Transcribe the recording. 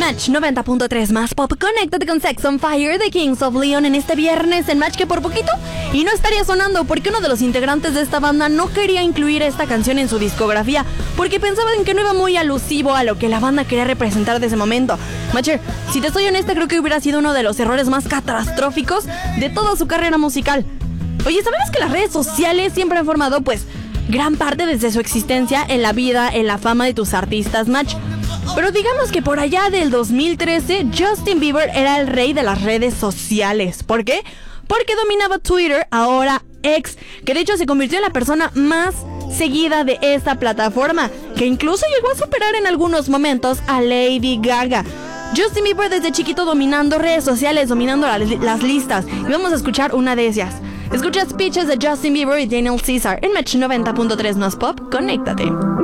Match 90.3 más pop. Conéctate con Sex on Fire de Kings of Leon en este viernes en Match, que por poquito y no estaría sonando porque uno de los integrantes de esta banda no quería incluir esta canción en su discografía porque pensaban que no iba muy alusivo a lo que la banda quería representar de ese momento. Matcher, si te soy honesta, creo que hubiera sido uno de los errores más catastróficos de toda su carrera musical. Oye, ¿sabes que las redes sociales siempre han formado, pues, gran parte desde su existencia en la vida, en la fama de tus artistas, Match? Pero digamos que por allá del 2013, Justin Bieber era el rey de las redes sociales. ¿Por qué? Porque dominaba Twitter, ahora X, que de hecho se convirtió en la persona más seguida de esta plataforma, que incluso llegó a superar en algunos momentos a Lady Gaga. Justin Bieber desde chiquito dominando redes sociales, dominando las listas. Y vamos a escuchar una de ellas. Escucha Speeches de Justin Bieber y Daniel Caesar en Match 90.3 más pop. Conéctate.